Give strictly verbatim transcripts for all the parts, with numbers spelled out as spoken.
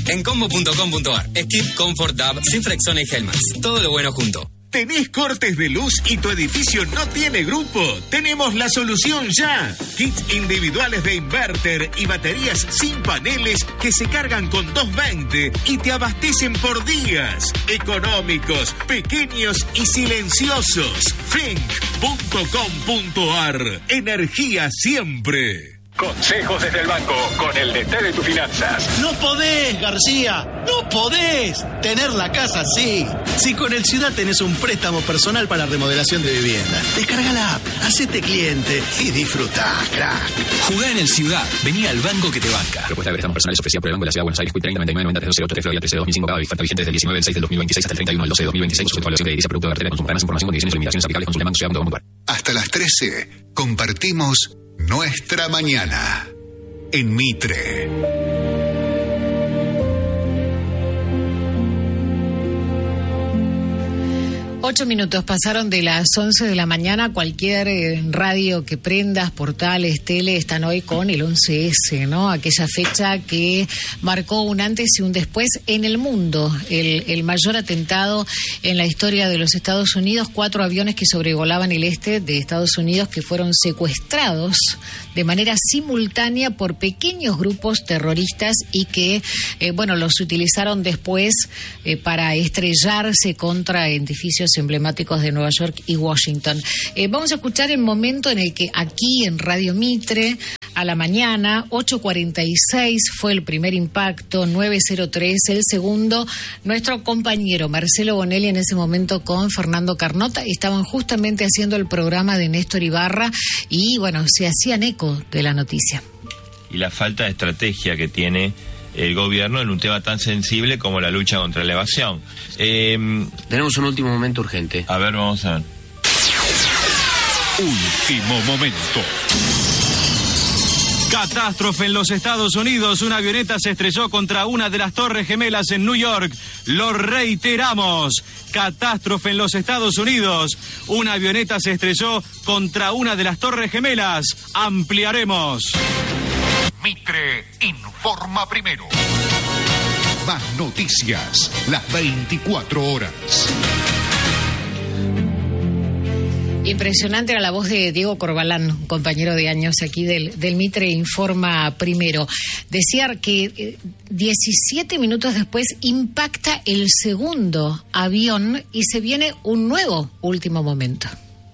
en combo punto com punto ar. Skip, Comfort, Dab, sin Frexona y Helmans. Todo lo bueno junto. ¿Tenés cortes de luz y tu edificio no tiene grupo? Tenemos la solución ya. Kits individuales de inverter y baterías sin paneles que se cargan con doscientos veinte y te abastecen por días. Económicos, pequeños y silenciosos. Fink punto com punto ar. Energía siempre. Consejos desde el banco con el D T de tus finanzas. No podés, García, no podés tener la casa así. Si con el Ciudad tenés un préstamo personal para remodelación de vivienda, descarga la app, hacete cliente y disfrutá, crack. Jugá en el Ciudad, vení al banco que te banca. Propuesta de préstamos personales ofrecida por el Banco de la Ciudad de Buenos Aires, Q treinta, noventa y nueve, noventa, trece cero ocho, Florida, trece, dos mil cinco, cada oferta vigente desde el diecinueve del seis del dos mil veintiséis hasta el treinta y uno del doce del dos mil veintiséis, sujeto a evaluación de edilicia, producto de cartera de consumo. Para más información, condiciones y limitaciones aplicables, consulta banco ciudad punto com punto ar. Hasta las trece, compartimos nuestra mañana en Mitre. Ocho minutos pasaron de las once de la mañana. Cualquier eh, radio que prendas, portales, tele, están hoy con el once ese, ¿no? Aquella fecha que marcó un antes y un después en el mundo. El, el mayor atentado en la historia de los Estados Unidos. Cuatro aviones que sobrevolaban el este de Estados Unidos que fueron secuestrados de manera simultánea por pequeños grupos terroristas y que, eh, bueno, los utilizaron después eh, para estrellarse contra edificios emblemáticos de Nueva York y Washington. Eh, vamos a escuchar el momento en el que aquí en Radio Mitre, a la mañana, ocho cuarenta y seis fue el primer impacto, nueve cero tres el segundo. Nuestro compañero Marcelo Bonelli en ese momento con Fernando Carnota estaban justamente haciendo el programa de Néstor Ibarra y, bueno, se hacían eco de la noticia. Y la falta de estrategia que tiene el gobierno en un tema tan sensible como la lucha contra la evasión. Eh, Tenemos un último momento urgente. A ver, vamos a ver. Último momento. Catástrofe en los Estados Unidos. Una avioneta se estrelló contra una de las Torres Gemelas en New York. Lo reiteramos. Catástrofe en los Estados Unidos. Una avioneta se estrelló contra una de las Torres Gemelas. Ampliaremos. Mitre informa primero. Más noticias, las veinticuatro horas. Impresionante era la voz de Diego Corbalán, compañero de años aquí del, del Mitre Informa Primero. Decía que eh, diecisiete minutos después impacta el segundo avión y se viene un nuevo último momento.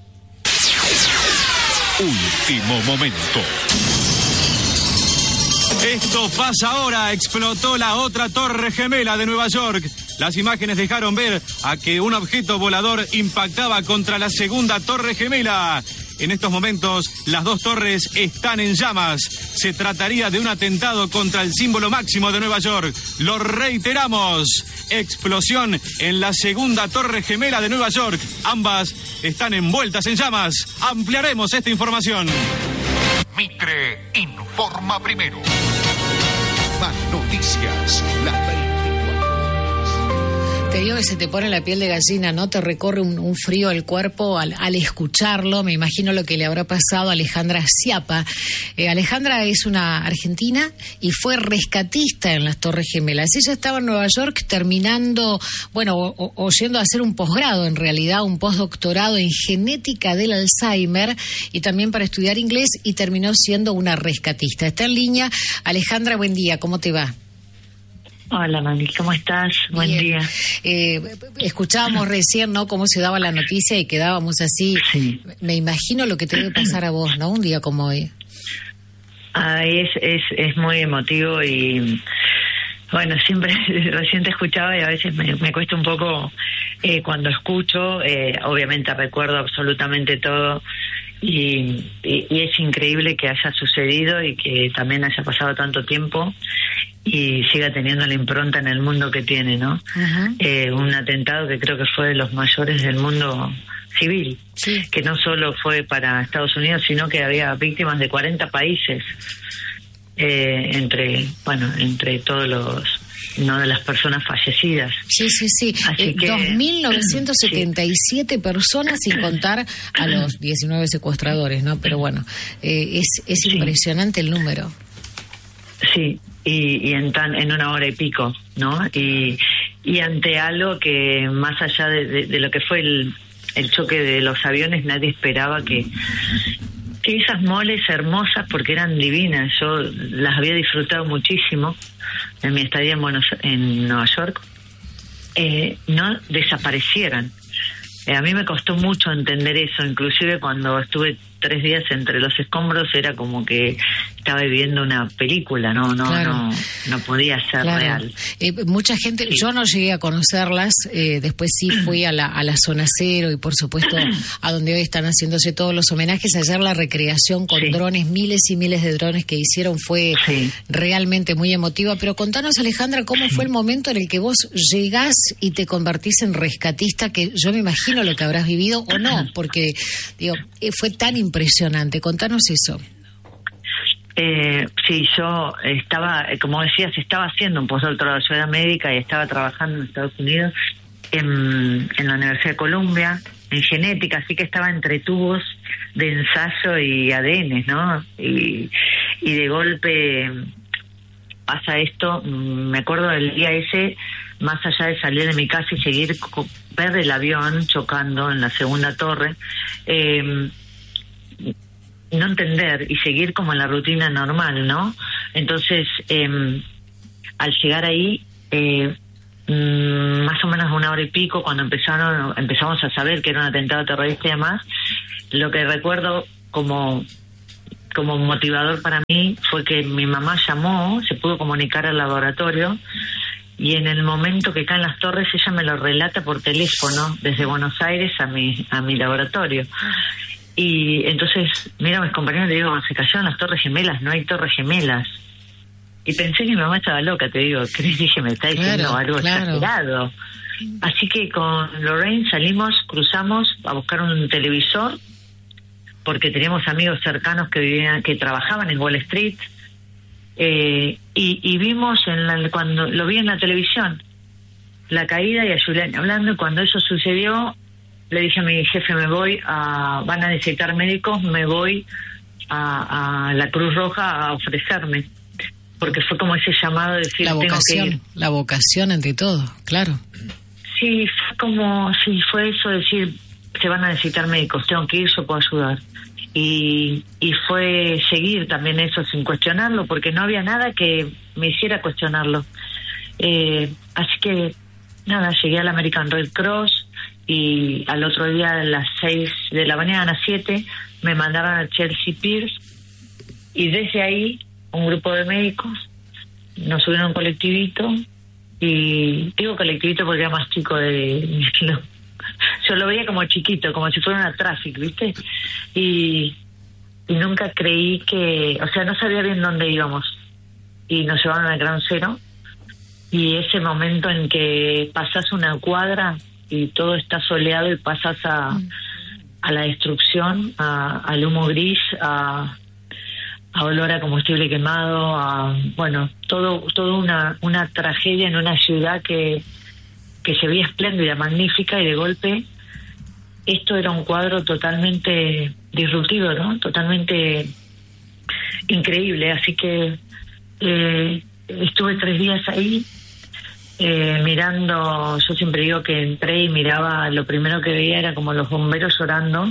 Último momento. Esto pasa ahora, explotó la otra Torre Gemela de Nueva York. Las imágenes dejaron ver a que un objeto volador impactaba contra la segunda Torre Gemela. En estos momentos, las dos torres están en llamas. Se trataría de un atentado contra el símbolo máximo de Nueva York. Lo reiteramos. Explosión en la segunda Torre Gemela de Nueva York. Ambas están envueltas en llamas. Ampliaremos esta información. Mitre informa primero. Más noticias, las veinticuatro horas. Te digo que se te pone la piel de gallina, ¿no? Te recorre un, un frío el cuerpo al, al escucharlo. Me imagino lo que le habrá pasado a Alejandra Schiappa. Eh, Alejandra es una argentina y fue rescatista en las Torres Gemelas. Ella estaba en Nueva York terminando, bueno, o, o, o yendo a hacer un posgrado, en realidad, un postdoctorado en genética del Alzheimer y también para estudiar inglés y terminó siendo una rescatista. Está en línea. Alejandra, buen día, ¿cómo te va? Hola, Mani, ¿cómo estás? Buen Bien. día. Eh, escuchábamos recién, ¿no?, cómo se daba la noticia y quedábamos así. Sí. Me imagino lo que te debe pasar a vos, ¿no?, un día como hoy. Ah, es, es, es muy emotivo y, bueno, siempre recién te escuchaba y a veces me, me cuesta un poco eh, cuando escucho. Eh, obviamente recuerdo absolutamente todo. Y, y, y es increíble que haya sucedido y que también haya pasado tanto tiempo y siga teniendo la impronta en el mundo que tiene, ¿no? Uh-huh. Eh, un atentado que creo que fue de los mayores del mundo civil, sí. Que no solo fue para Estados Unidos, sino que había víctimas de cuarenta países, eh, entre, bueno, entre todos los... no de las personas fallecidas. Sí, sí, sí. Así eh, que, dos mil novecientos setenta y siete sí. personas, sin contar a los diecinueve secuestradores, ¿no? Pero bueno, eh, es, es sí. impresionante el número. Sí, y, y en tan en una hora y pico, ¿no? Y, y ante algo que más allá de, de, de lo que fue el, el choque de los aviones, nadie esperaba que que esas moles hermosas, porque eran divinas, yo las había disfrutado muchísimo en mi estadía en, Buenos, en Nueva York, eh, no desaparecieran. Eh, a mí me costó mucho entender eso, inclusive cuando estuve tres días entre los escombros era como que estaba viviendo una película, no no claro. no no podía ser claro. real. Eh, mucha gente, sí. Yo no llegué a conocerlas, eh, después sí fui a la a la zona cero y por supuesto a donde hoy están haciéndose todos los homenajes. Ayer la recreación con sí. drones, miles y miles de drones que hicieron fue sí. realmente muy emotiva. Pero contanos, Alejandra, cómo sí. fue el momento en el que vos llegás y te convertís en rescatista, que yo me imagino lo que habrás vivido o no, porque digo, fue tan impresionante. Contanos eso. Eh, sí, yo estaba, como decías, estaba haciendo un postdoctorado de ayuda médica y estaba trabajando en Estados Unidos en, en la Universidad de Columbia en genética, así que estaba entre tubos de ensayo y A D N, ¿no? Y, y de golpe pasa esto. Me acuerdo del día ese, más allá de salir de mi casa y seguir, ver el avión chocando en la segunda torre, eh, no entender y seguir como en la rutina normal, ¿no? Entonces, eh, al llegar ahí, eh, mm, más o menos una hora y pico, cuando empezaron empezamos a saber que era un atentado terrorista y demás, lo que recuerdo como como motivador para mí fue que mi mamá llamó, se pudo comunicar al laboratorio, y en el momento que caen las torres ella me lo relata por teléfono desde Buenos Aires a mi a mi laboratorio. Y entonces miro a mis compañeros y le digo, se cayeron las torres gemelas, no hay torres gemelas. Y pensé que mi mamá estaba loca, te digo, ¿qué dije? Me está diciendo claro, algo claro. exagerado. Así que con Lorraine salimos, cruzamos a buscar un televisor, porque teníamos amigos cercanos que vivían, que trabajaban en Wall Street, eh, y, y vimos en la, cuando lo vi en la televisión, la caída y a Julián hablando, y cuando eso sucedió, le dije a mi jefe, me voy a, van a necesitar médicos, me voy a, a la Cruz Roja a ofrecerme, porque fue como ese llamado de decir, la vocación, tengo que ir. La vocación ante todo, claro. Sí, fue como, sí, fue eso, decir, se van a necesitar médicos, tengo que ir, yo puedo ayudar. Y, y fue seguir también eso sin cuestionarlo, porque no había nada que me hiciera cuestionarlo. Eh, así que, nada, llegué al American Red Cross, y al otro día a las seis de la mañana, a las siete, me mandaron a Chelsea Pierce, y desde ahí un grupo de médicos nos subieron a un colectivito, y digo colectivito porque era más chico de... No, yo lo veía como chiquito, como si fuera una Traffic, ¿viste? Y, y nunca creí que... O sea, no sabía bien dónde íbamos, y nos llevaron al Ground Zero, y ese momento en que pasás una cuadra y todo está soleado y pasas a, a la destrucción, a, al humo gris, a, a olor a combustible quemado, a bueno, todo todo una una tragedia en una ciudad que, que se veía espléndida, magnífica, y de golpe esto era un cuadro totalmente disruptivo, ¿no? Totalmente increíble. Así que eh, estuve tres días ahí, Eh, mirando. Yo siempre digo que entré y miraba, lo primero que veía era como los bomberos llorando,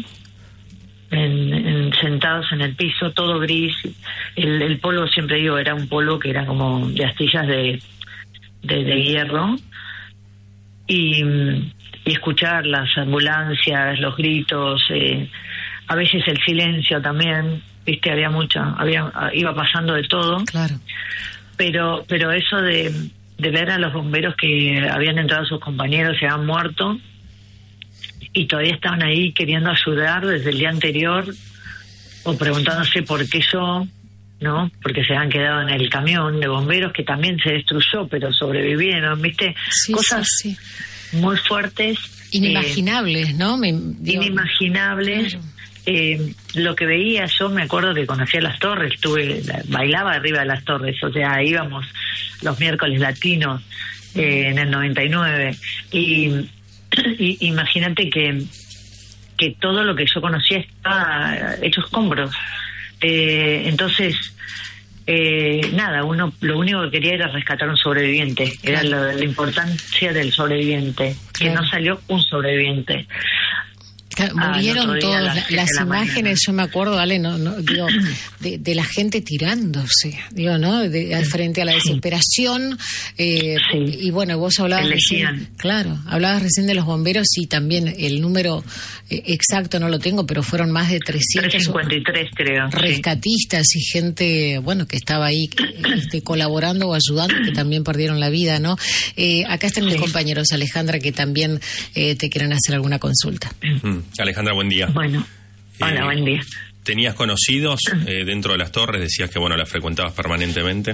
en, en, sentados en el piso, todo gris. El, el polvo, siempre digo, era un polvo que era como de astillas de, de, de hierro. Y, y escuchar las ambulancias, los gritos, eh, a veces el silencio también, viste, había mucha, había, iba pasando de todo. Claro. Pero, pero eso de de ver a los bomberos que habían entrado sus compañeros, se habían muerto, y todavía estaban ahí queriendo ayudar desde el día anterior, o preguntándose por qué yo, ¿no? Porque se habían quedado en el camión de bomberos, que también se destruyó, pero sobrevivieron, ¿viste? Sí, cosas sí, sí. muy fuertes. Inimaginables, eh, ¿no? Me, digo, inimaginables. Claro. Eh, lo que veía, yo me acuerdo que conocía las torres, estuve, bailaba arriba de las torres, o sea, íbamos los miércoles latinos eh, en el noventa y nueve, y, y imagínate que que todo lo que yo conocía estaba hecho escombros. Eh, entonces eh, nada, uno lo único que quería era rescatar un sobreviviente, era claro. la, la importancia del sobreviviente, claro. que no salió un sobreviviente. Murieron ah, todas las, las la imágenes, mañana. yo me acuerdo, vale, no, no, digo, de, de la gente tirándose, digo, ¿no? De, de, frente a la desesperación. Eh, sí. Y bueno, vos hablabas recién, claro, hablabas recién de los bomberos y también el número eh, exacto no lo tengo, pero fueron más de trescientos trescientos cincuenta y tres, creo. Rescatistas sí. y gente, bueno, que estaba ahí este, colaborando o ayudando, que también perdieron la vida, ¿no? Eh, acá están sí. mis compañeros, Alejandra, que también eh, te quieren hacer alguna consulta. Mm. Alejandra, buen día. Bueno, hola, eh, buen día. ¿Tenías conocidos eh, dentro de las torres? Decías que, bueno, las frecuentabas permanentemente.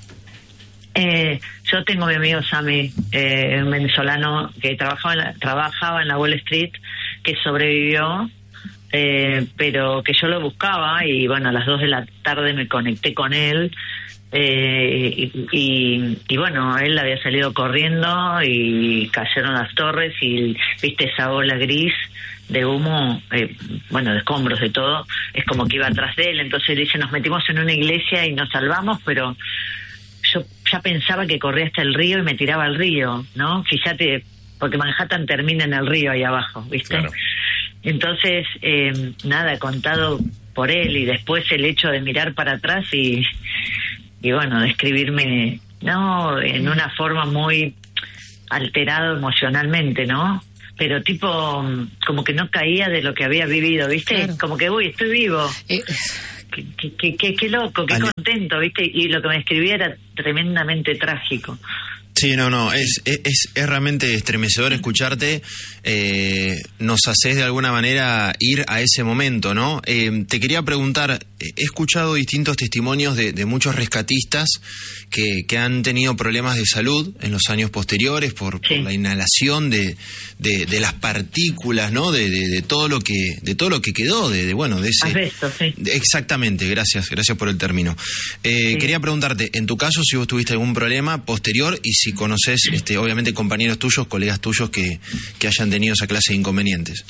Eh, yo tengo mi amigo Sammy, eh, un venezolano que trabajaba en la, trabajaba en la Wall Street, que sobrevivió, eh, pero que yo lo buscaba y, bueno, a las dos de la tarde me conecté con él. Eh, y, y, y bueno, él había salido corriendo y cayeron las torres y viste esa ola gris de humo, eh, bueno, de escombros, de todo, es como que iba atrás de él. Entonces dice, nos metimos en una iglesia y nos salvamos, pero yo ya pensaba que corría hasta el río y me tiraba al río, ¿no? Fíjate, porque Manhattan termina en el río ahí abajo, ¿viste? Claro. Entonces, eh, nada, contado por él, y después el hecho de mirar para atrás y y bueno, describirme, no, en una forma muy alterado emocionalmente, ¿no? Pero tipo, como que no caía de lo que había vivido, ¿viste? Claro. Como que, uy, estoy vivo. Eh, qué, qué, qué, qué loco, qué vale. contento, ¿viste? Y lo que me escribía era tremendamente trágico. Sí, no, no, es, es, es realmente estremecedor escucharte. Eh, nos haces de alguna manera ir a ese momento, ¿no? Eh, te quería preguntar, he escuchado distintos testimonios de, de muchos rescatistas que, que han tenido problemas de salud en los años posteriores por, sí. por la inhalación de, de, de las partículas, ¿no? De, de, de todo lo que de todo lo que quedó, de, de bueno, de ese. Asbesto, sí. De, exactamente, gracias, gracias por el término. Eh, sí. Quería preguntarte, en tu caso, si vos tuviste algún problema posterior y si conoces, este, obviamente, compañeros tuyos, colegas tuyos que, que hayan tenido esa clase de inconvenientes.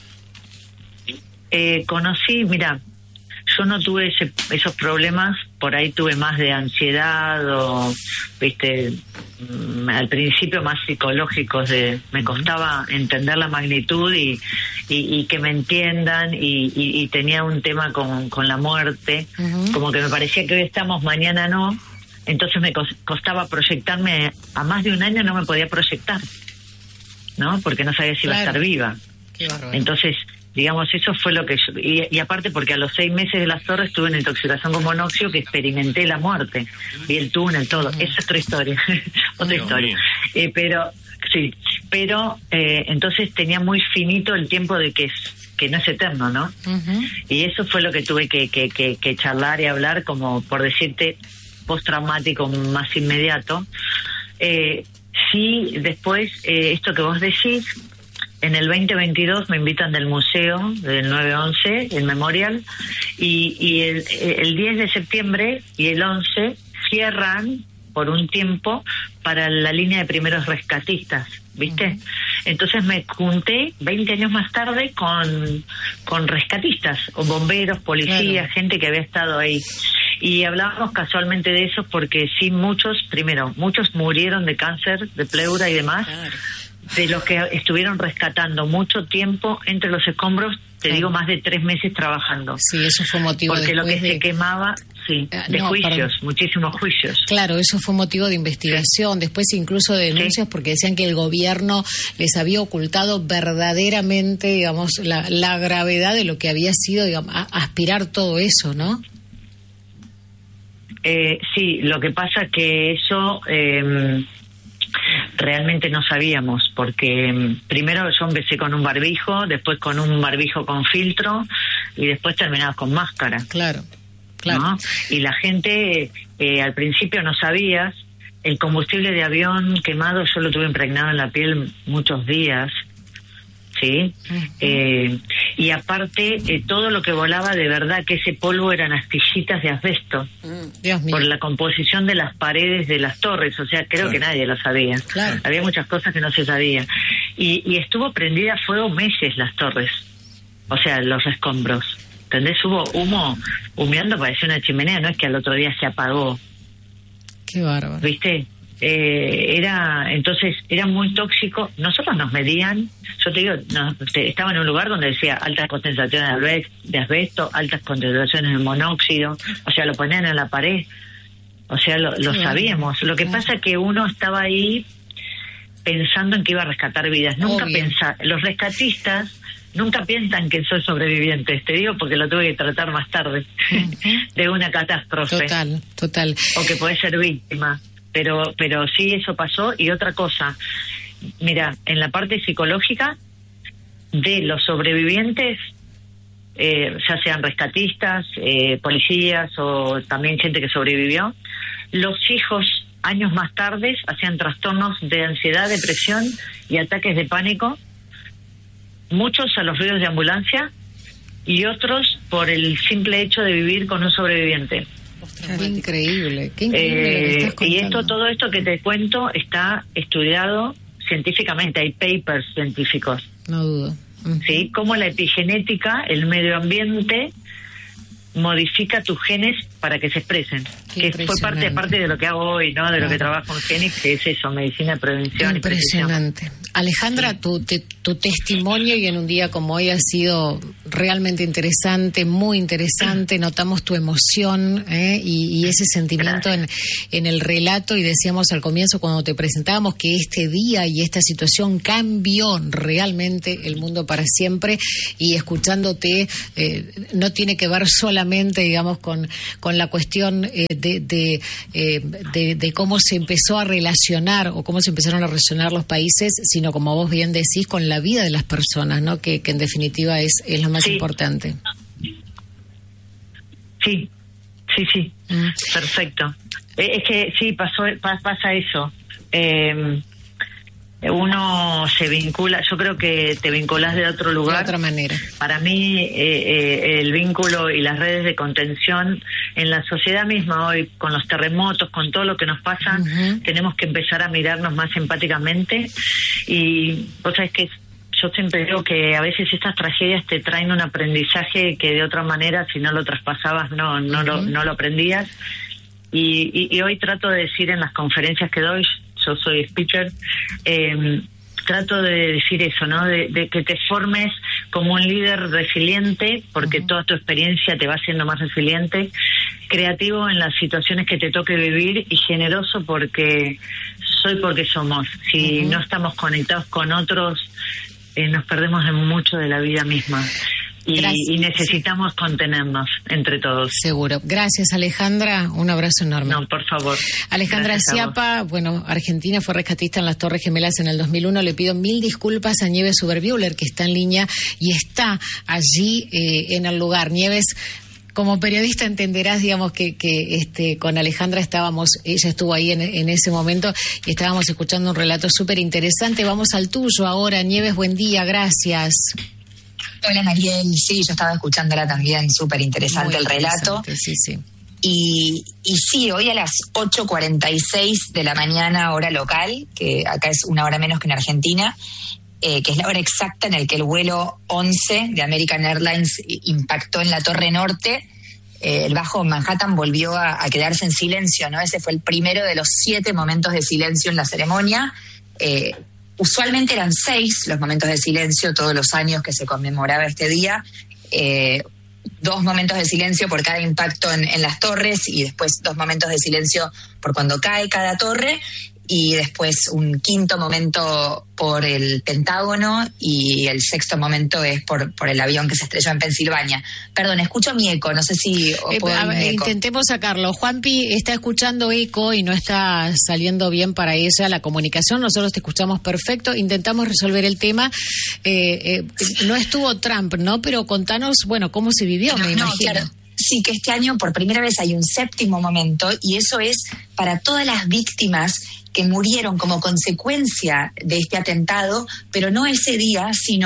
Eh, conocí, mira, yo no tuve ese, esos problemas, por ahí tuve más de ansiedad o, viste, al principio más psicológicos, de me costaba entender la magnitud y, y, y que me entiendan, y, y, y tenía un tema con, con la muerte, uh-huh. como que me parecía que hoy estamos, mañana no. Entonces me costaba proyectarme, a más de un año no me podía proyectar, ¿no? Porque no sabía si claro. iba a estar viva. Qué bárbaro. Entonces, digamos, eso fue lo que yo, y, y aparte porque a los seis meses de las torres estuve en intoxicación con monóxido, que experimenté la muerte, vi el túnel, todo, uh-huh. esa es otra historia, otra no, historia. Eh, pero, sí, pero eh, entonces tenía muy finito el tiempo de que que no es eterno, ¿no? Uh-huh. Y eso fue lo que tuve que, que, que, que charlar y hablar, como por decirte, postraumático más inmediato. Eh, sí, después, eh, esto que vos decís, en el veinte veintidós me invitan del museo, del nueve once, el Memorial, y, y el, el diez de septiembre y el once cierran por un tiempo para la línea de primeros rescatistas, ¿viste? Uh-huh. Entonces me junté veinte años más tarde con, con rescatistas, o bomberos, policías, claro. gente que había estado ahí. Y hablábamos casualmente de eso porque sí, muchos, primero, muchos murieron de cáncer, de pleura y demás, claro. de los que estuvieron rescatando mucho tiempo entre los escombros, te claro. digo, más de tres meses trabajando. Sí, eso fue motivo porque lo que de... se quemaba, sí, de no, juicios, perdón. muchísimos juicios. Claro, eso fue motivo de investigación, sí. después incluso de denuncias, sí. porque decían que el gobierno les había ocultado verdaderamente, digamos, la, la gravedad de lo que había sido, digamos, a, aspirar todo eso, ¿no? Eh, sí, lo que pasa que eso eh, realmente no sabíamos, porque eh, primero yo empecé con un barbijo, después con un barbijo con filtro y después terminabas con máscara. Claro, claro. ¿No? Y la gente eh, al principio no sabías, el combustible de avión quemado yo lo tuve impregnado en la piel muchos días. Sí, uh-huh. eh, y aparte eh, todo lo que volaba, de verdad que ese polvo eran astillitas de asbesto, uh, Dios mío. Por la composición de las paredes de las torres, o sea, creo claro. que nadie lo sabía, claro. había muchas cosas que no se sabían, y, y estuvo prendida a fuego meses las torres, o sea, los escombros, ¿entendés? Hubo humo humeando, parecía una chimenea, no es que al otro día se apagó. Qué bárbaro. ¿Viste? Eh, era, entonces, era muy tóxico. Nosotros nos medían, yo te digo, no, te, estaba en un lugar donde decía altas concentraciones de asbesto, de asbesto, altas concentraciones de monóxido, o sea, lo ponían en la pared, o sea, lo, lo sabíamos. Lo que pasa es que uno estaba ahí pensando en que iba a rescatar vidas. Nunca pensa, los rescatistas nunca piensan que soy sobreviviente, te digo porque lo tuve que tratar más tarde, uh-huh. de una catástrofe. Total, total. O que puede ser víctima. Pero pero sí, eso pasó. Y otra cosa, mira, en la parte psicológica de los sobrevivientes, eh, ya sean rescatistas, eh, policías o también gente que sobrevivió, los hijos años más tarde hacían trastornos de ansiedad, depresión y ataques de pánico, muchos a los ruidos de ambulancia y otros por el simple hecho de vivir con un sobreviviente. Qué increíble, qué increíble eh, lo que estás contando. Y esto, todo esto que te cuento está estudiado científicamente, hay papers científicos. No dudo. Uh-huh. Sí, cómo la epigenética, el medio ambiente, modifica tus genes para que se expresen. Qué que fue parte aparte de lo que hago hoy, ¿no? De claro. lo que trabajo en Génix, que es eso, medicina, prevención. Impresionante. Y Alejandra, sí. tu, te, tu testimonio y en un día como hoy ha sido realmente interesante, muy interesante. Notamos tu emoción ¿eh? y, y ese sentimiento en, en el relato. Y decíamos al comienzo cuando te presentábamos que este día y esta situación cambió realmente el mundo para siempre. Y escuchándote, eh, no tiene que ver solamente, digamos, con, con la cuestión eh, de, de, eh, de, de cómo se empezó a relacionar o cómo se empezaron a relacionar los países, sino como vos bien decís, con la vida de las personas, ¿no? Que, que en definitiva es, es lo más sí. importante. Sí, sí, sí, mm. perfecto. Eh, es que sí, pasó, pa, pasa eso. Eh, uno se vincula, yo creo que te vinculás de otro lugar. De otra manera. Para mí, eh, eh, el vínculo y las redes de contención en la sociedad misma hoy, con los terremotos, con todo lo que nos pasa, uh-huh. tenemos que empezar a mirarnos más empáticamente. Y vos sabés que yo siempre digo que a veces estas tragedias te traen un aprendizaje que de otra manera, si no lo traspasabas, no, no, uh-huh. lo, no lo aprendías. Y, y, y hoy trato de decir en las conferencias que doy, yo soy speaker, eh, trato de decir eso, ¿no? De, de que te formes como un líder resiliente, porque uh-huh. toda tu experiencia te va haciendo más resiliente, creativo en las situaciones que te toque vivir y generoso porque soy porque somos. Si uh-huh. no estamos conectados con otros, eh, nos perdemos en mucho de la vida misma. Y, y necesitamos contenernos entre todos. Seguro. Gracias, Alejandra. Un abrazo enorme. No, por favor. Alejandra Schiappa, bueno, Argentina, fue rescatista en las Torres Gemelas en el dos mil uno. Le pido mil disculpas a Nieves Uberbuehler, que está en línea y está allí eh, en el lugar. Nieves, como periodista entenderás, digamos, que, que este, con Alejandra estábamos, ella estuvo ahí en, en ese momento y estábamos escuchando un relato súper interesante. Vamos al tuyo ahora. Nieves, buen día, gracias. Hola, Mariel. Sí, yo estaba escuchándola también, súper interesante el relato. Sí, sí. Y, y sí, hoy a las ocho cuarenta y seis de la mañana, hora local, que acá es una hora menos que en Argentina, eh, que es la hora exacta en la que el vuelo once de American Airlines impactó en la Torre Norte, eh, el Bajo Manhattan volvió a, a quedarse en silencio, ¿no? Ese fue el primero de los siete momentos de silencio en la ceremonia. Eh, Usualmente eran seis los momentos de silencio todos los años que se conmemoraba este día, eh, dos momentos de silencio por cada impacto en, en las torres y después dos momentos de silencio por cuando cae cada torre y después un quinto momento por el Pentágono y el sexto momento es por, por el avión que se estrelló en Pensilvania. Perdón, escucho mi eco, no sé si eh, puedo a ver, mi eco. Intentemos sacarlo. Juanpi está escuchando eco y no está saliendo bien para ella la comunicación. Nosotros te escuchamos perfecto. Intentamos resolver el tema. Eh, eh, no estuvo Trump, ¿no? Pero contanos, bueno, cómo se vivió, no, me no, imagino. Claro. Sí, que este año por primera vez hay un séptimo momento y eso es para todas las víctimas que murieron como consecuencia de este atentado, pero no ese día, sino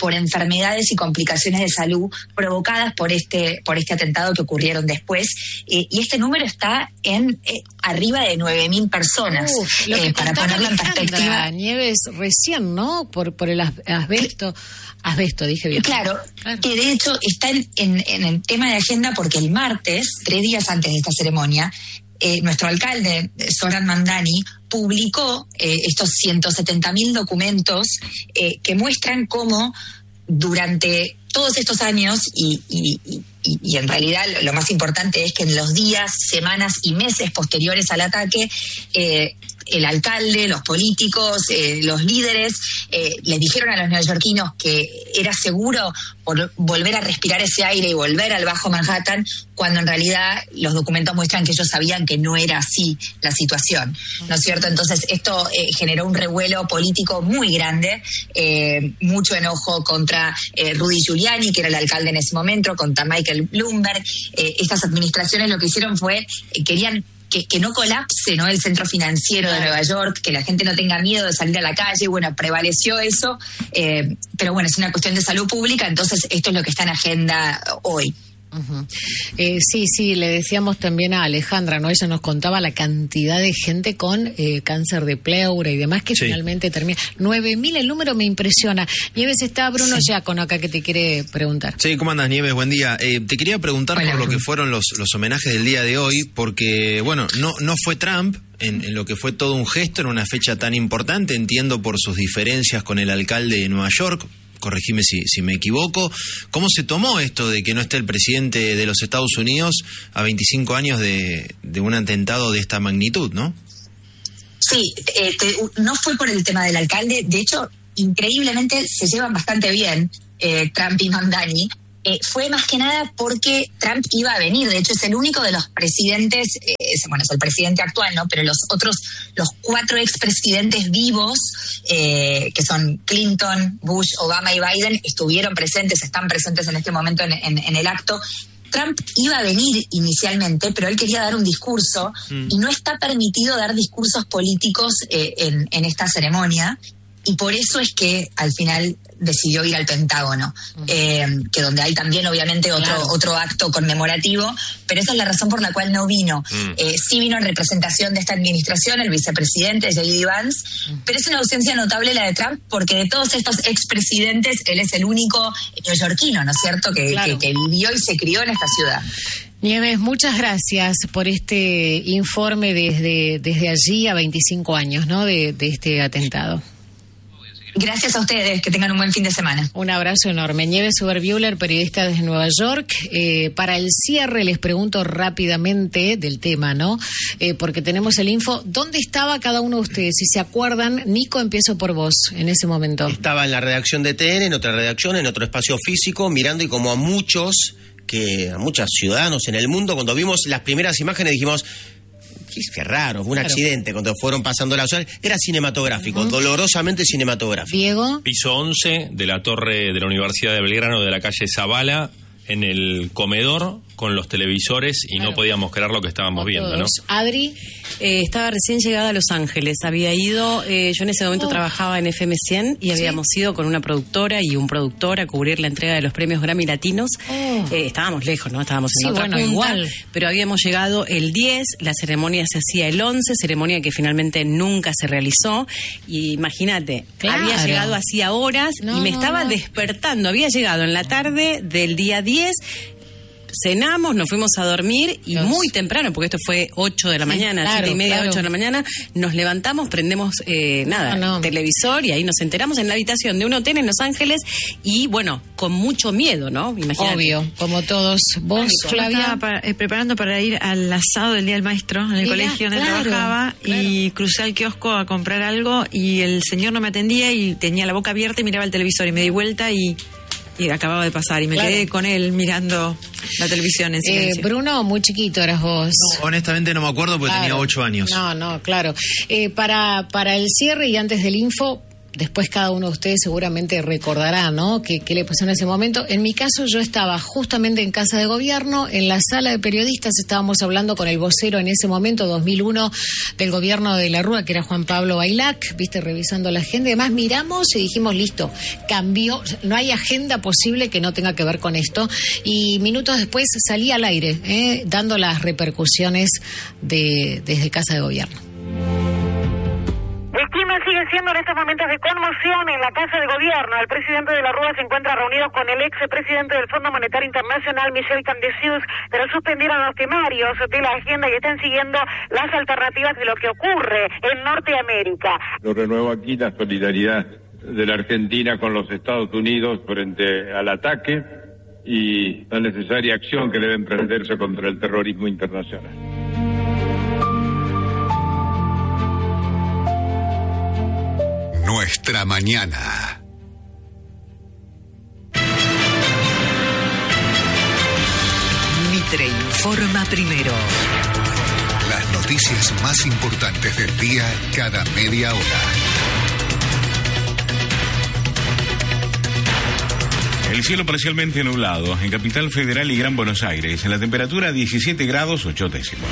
por enfermedades y complicaciones de salud provocadas por este por este atentado que ocurrieron después. Eh, y este número está en eh, arriba de nueve mil personas. Uf, lo que eh, para ponerlo en perspectiva. Nieves recién, ¿no? Por, por el asbesto. Asbesto, dije bien. Claro, claro. Que de hecho está en, en, en el tema de agenda porque el martes, tres días antes de esta ceremonia, eh, nuestro alcalde, Zohran Mamdani, publicó eh, estos ciento setenta mil documentos eh, que muestran cómo durante todos estos años, y, y, y, y en realidad lo más importante es que en los días, semanas y meses posteriores al ataque, eh, el alcalde, los políticos, eh, los líderes, eh, les dijeron a los neoyorquinos que era seguro por volver a respirar ese aire y volver al Bajo Manhattan, cuando en realidad los documentos muestran que ellos sabían que no era así la situación, ¿no es cierto? Entonces esto eh, generó un revuelo político muy grande, eh, mucho enojo contra eh, Rudy Giuliani, que era el alcalde en ese momento, contra Michael Bloomberg. Eh, estas administraciones lo que hicieron fue, eh, querían Que, que no colapse, ¿no?, el centro financiero de Nueva York, que la gente no tenga miedo de salir a la calle. Bueno, prevaleció eso, eh, pero bueno, es una cuestión de salud pública, entonces esto es lo que está en agenda hoy. Uh-huh. Eh, sí, sí, le decíamos también a Alejandra, ¿no? Ella nos contaba la cantidad de gente con eh, cáncer de pleura y demás que sí. finalmente termina. nueve mil el número me impresiona. Nieves, está Bruno sí. Giacono acá que te quiere preguntar. Sí, ¿cómo andas, Nieves? Buen día. Eh, te quería preguntar Hola, por lo que fueron los, los homenajes del día de hoy, porque, bueno, no, no fue Trump en, en lo que fue todo un gesto en una fecha tan importante, entiendo por sus diferencias con el alcalde de Nueva York. Corregime si, si me equivoco. ¿Cómo se tomó esto de que no esté el presidente de los Estados Unidos a veinticinco años de, de un atentado de esta magnitud, no? Sí, eh, te, no fue por el tema del alcalde. De hecho, increíblemente se llevan bastante bien eh, Trump y Mamdani. Eh, fue más que nada porque Trump iba a venir. De hecho, es el único de los presidentes, eh, es, bueno, es el presidente actual, ¿no? Pero los otros, los cuatro expresidentes vivos, eh, que son Clinton, Bush, Obama y Biden, estuvieron presentes, están presentes en este momento en, en, en el acto. Trump iba a venir inicialmente, pero él quería dar un discurso mm. y no está permitido dar discursos políticos eh, en, en esta ceremonia. Y por eso es que al final decidió ir al Pentágono, uh-huh. eh, que donde hay también obviamente otro claro. otro acto conmemorativo, pero esa es la razón por la cual no vino. Uh-huh. Eh, sí vino en representación de esta administración el vicepresidente J D Vance, uh-huh. pero es una ausencia notable la de Trump, porque de todos estos expresidentes él es el único neoyorquino, ¿no es cierto?, que, claro. que, que vivió y se crió en esta ciudad. Nieves, muchas gracias por este informe desde, desde allí a veinticinco años, ¿no?, de, de este atentado. Gracias a ustedes, que tengan un buen fin de semana. Un abrazo enorme. Nieves Uberbuehler, periodista desde Nueva York. Eh, para el cierre les pregunto rápidamente del tema, ¿no? Eh, porque tenemos el info. ¿Dónde estaba cada uno de ustedes? Si se acuerdan, Nico, empiezo por vos en ese momento. Estaba en la redacción de T N, en otra redacción, en otro espacio físico, mirando, y como a muchos, que a muchos ciudadanos en el mundo, cuando vimos las primeras imágenes dijimos... Qué raro, fue un claro. accidente cuando fueron pasando las horas. Era cinematográfico, uh-huh. dolorosamente cinematográfico. Diego. Piso once de la torre de la Universidad de Belgrano, de la calle Zavala, en el comedor con los televisores y claro. no podíamos creer lo que estábamos viendo, ¿no? Adri. Eh, estaba recién llegada a Los Ángeles, había ido, eh, yo en ese momento oh. trabajaba en F M cien y ¿Sí? habíamos ido con una productora y un productor a cubrir la entrega de los premios Grammy Latinos. Oh. Eh, estábamos lejos, ¿no? Estábamos en sí, otra bueno, punta, igual. Pero habíamos llegado el diez, la ceremonia se hacía el once, ceremonia que finalmente nunca se realizó. Y imagínate, claro. había llegado hacía horas no, y me estaba no. despertando, había llegado en la tarde del día diez. Cenamos, nos fuimos a dormir y Dios. muy temprano, porque esto fue ocho de la mañana, sí, claro, siete y media, claro. ocho de la mañana, nos levantamos, prendemos eh, nada, no, no. televisor y ahí nos enteramos en la habitación de un hotel en Los Ángeles y bueno, con mucho miedo, ¿no? Imagínate. Obvio, como todos. ¿Vos, Flavia? Estaba para, eh, preparando para ir al asado del Día del Maestro en el Mira, colegio donde claro, trabajaba claro. y crucé al kiosco a comprar algo y el señor no me atendía y tenía la boca abierta y miraba el televisor y me di vuelta y... Y acababa de pasar y me claro. quedé con él mirando la televisión en silencio. Eh, Bruno, muy chiquito eras vos. No, honestamente no me acuerdo porque claro. tenía ocho años. No, no, claro. Eh, para, para el cierre y antes del info, después cada uno de ustedes seguramente recordará, ¿no?, qué, qué le pasó en ese momento. En mi caso, yo estaba justamente en Casa de Gobierno, en la sala de periodistas, estábamos hablando con el vocero en ese momento, dos mil uno, del gobierno de la Rúa, que era Juan Pablo Bailac, viste, revisando la agenda. Además, miramos y dijimos, listo, cambió, no hay agenda posible que no tenga que ver con esto. Y minutos después salí al aire, ¿eh?, dando las repercusiones de, desde Casa de Gobierno. El clima sigue siendo en estos momentos de conmoción en la Casa de Gobierno. El presidente de la Rúa se encuentra reunido con el ex presidente del Fondo Monetario Internacional, Michel Camdecius, pero suspendieron los temarios de la agenda y están siguiendo las alternativas de lo que ocurre en Norteamérica. Lo renuevo aquí la solidaridad de la Argentina con los Estados Unidos frente al ataque y la necesaria acción que debe emprenderse contra el terrorismo internacional. Nuestra mañana. Mitre informa primero. Las noticias más importantes del día cada media hora. El cielo parcialmente nublado en Capital Federal y Gran Buenos Aires. En la temperatura diecisiete grados ocho décimos.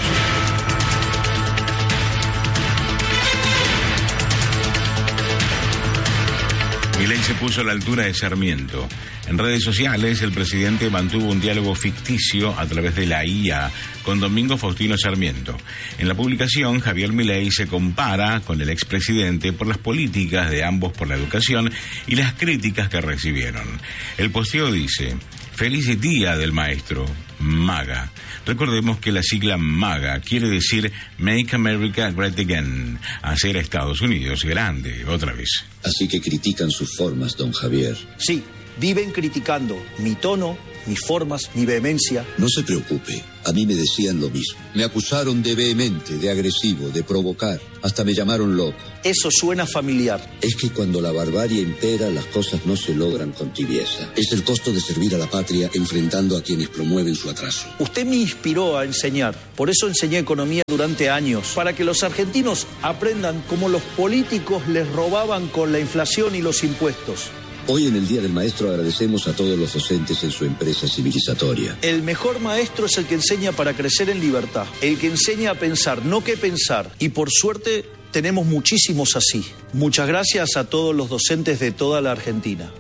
Milei se puso a la altura de Sarmiento. En redes sociales, el presidente mantuvo un diálogo ficticio a través de la I A con Domingo Faustino Sarmiento. En la publicación, Javier Milei se compara con el expresidente por las políticas de ambos por la educación y las críticas que recibieron. El posteo dice: feliz día del maestro, MAGA. Recordemos que la sigla MAGA quiere decir Make America Great Again, hacer a Estados Unidos grande otra vez. Así que critican sus formas, don Javier. Sí, viven criticando mi tono, mis formas, mi vehemencia. No se preocupe, a mí me decían lo mismo. Me acusaron de vehemente, de agresivo, de provocar. Hasta me llamaron loco. Eso suena familiar. Es que cuando la barbarie impera, las cosas no se logran con tibieza. Es el costo de servir a la patria enfrentando a quienes promueven su atraso. Usted me inspiró a enseñar. Por eso enseñé economía durante años. Para que los argentinos aprendan cómo los políticos les robaban con la inflación y los impuestos. Hoy en el Día del Maestro agradecemos a todos los docentes en su empresa civilizatoria. El mejor maestro es el que enseña para crecer en libertad, el que enseña a pensar, no qué pensar. Y por suerte tenemos muchísimos así. Muchas gracias a todos los docentes de toda la Argentina.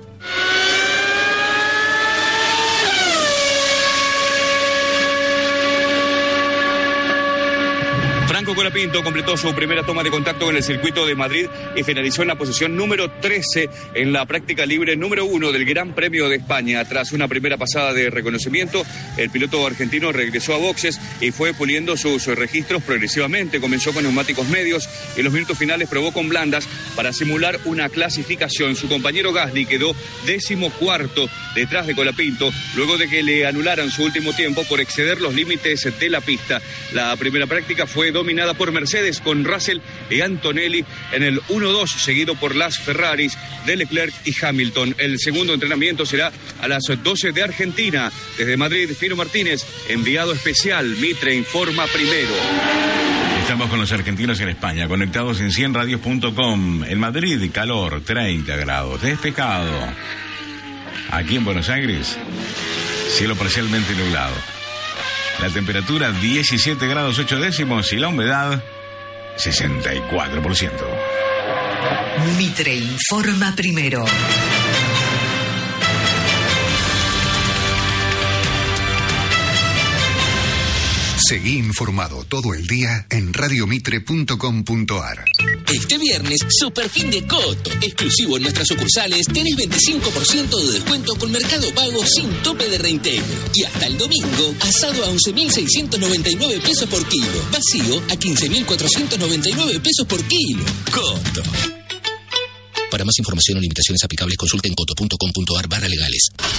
Franco Colapinto completó su primera toma de contacto en el circuito de Madrid y finalizó en la posición número trece en la práctica libre número uno del Gran Premio de España. Tras una primera pasada de reconocimiento, el piloto argentino regresó a boxes y fue puliendo sus registros progresivamente. Comenzó con neumáticos medios y en los minutos finales probó con blandas para simular una clasificación. Su compañero Gasly quedó décimo cuarto detrás de Colapinto, luego de que le anularan su último tiempo por exceder los límites de la pista. La primera práctica fue dominada por Mercedes con Russell y Antonelli en el uno dos, seguido por las Ferraris de Leclerc y Hamilton. El segundo entrenamiento será a las doce de Argentina. Desde Madrid, Fino Martínez, enviado especial. Mitre informa primero. Estamos con los argentinos en España, conectados en cien radios punto com. En Madrid, calor, treinta grados, despejado. Aquí en Buenos Aires, cielo parcialmente nublado. La temperatura diecisiete grados ocho décimos y la humedad sesenta y cuatro por ciento. Mitre informa primero. Seguí informado todo el día en radio mitre punto com punto ar. Este viernes, super fin de Coto. Exclusivo en nuestras sucursales, tenés veinticinco por ciento de descuento con Mercado Pago sin tope de reintegro. Y hasta el domingo, asado a once mil seiscientos noventa y nueve pesos por kilo. Vacío a quince mil cuatrocientos noventa y nueve pesos por kilo. Coto. Para más información o limitaciones aplicables, consulte en coto punto com punto ar barra legales.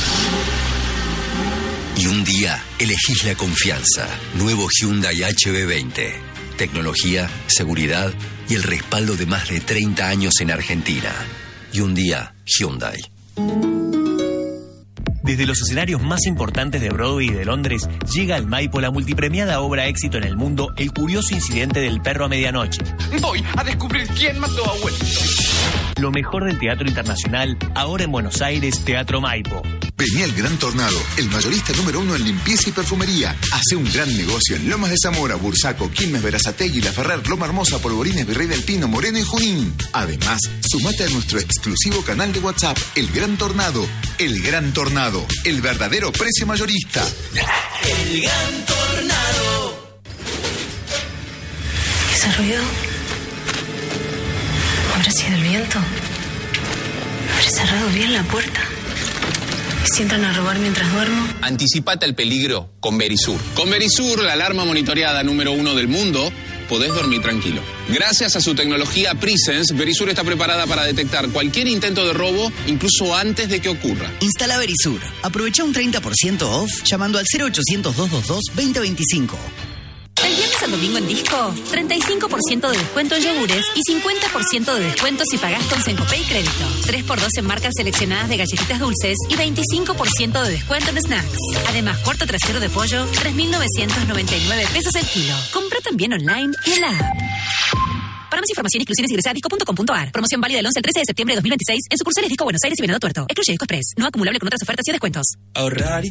Y un día elegís la confianza. Nuevo Hyundai H B veinte. Tecnología, seguridad y el respaldo de más de treinta años en Argentina. Y un día, Hyundai. Desde los escenarios más importantes de Broadway y de Londres, llega al Maipo la multipremiada obra éxito en el mundo, El curioso incidente del perro a medianoche. Voy a descubrir quién mató a Wendy. Lo mejor del teatro internacional, ahora en Buenos Aires, Teatro Maipo. Vení al Gran Tornado, el mayorista número uno en limpieza y perfumería. Hace un gran negocio en Lomas de Zamora, Bursaco, Quilmes, Verazategui, La Ferrer, Loma Hermosa, Polvorines, Virrey del Pino, Moreno y Junín. Además, sumate a nuestro exclusivo canal de WhatsApp, El Gran Tornado. El Gran Tornado, el verdadero precio mayorista. El Gran Tornado. ¿Ese ruido? ¿Habrá sido el viento? ¿Habré cerrado bien la puerta? ¿Y si entran a robar mientras duermo? Anticipate al peligro con Verisur. Con Verisur, la alarma monitoreada número uno del mundo, podés dormir tranquilo. Gracias a su tecnología Presence, Verisur está preparada para detectar cualquier intento de robo, incluso antes de que ocurra. Instala Verisur. Aprovecha un treinta por ciento off llamando al cero ochocientos, doscientos veintidós, veinte veinticinco. Del viernes al domingo en Disco, treinta y cinco por ciento de descuento en yogures y cincuenta por ciento de descuento si pagás con Sencopay y crédito. tres por dos en marcas seleccionadas de galletitas dulces y veinticinco por ciento de descuento en snacks. Además, cuarto trasero de pollo, tres mil novecientos noventa y nueve pesos el kilo. Compra también online y en la app. Para más información, exclusiones ingresa a disco punto com punto a r. Promoción válida del once al trece de septiembre de dos mil veintiséis en sucursales Disco Buenos Aires y Venado Tuerto. Excluye Disco Express. No acumulable con otras ofertas y descuentos. Ahorrar